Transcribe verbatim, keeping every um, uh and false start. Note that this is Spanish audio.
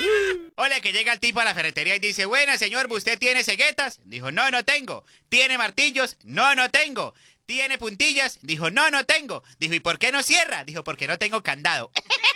Hola, que llega el tipo a la ferretería y dice, buena, señor, ¿usted tiene ceguetas? Dijo, no, no tengo. ¿Tiene martillos? No, no tengo. ¿Tiene puntillas? Dijo, no, no tengo. Dijo, ¿y por qué no cierra? Dijo, porque no tengo candado.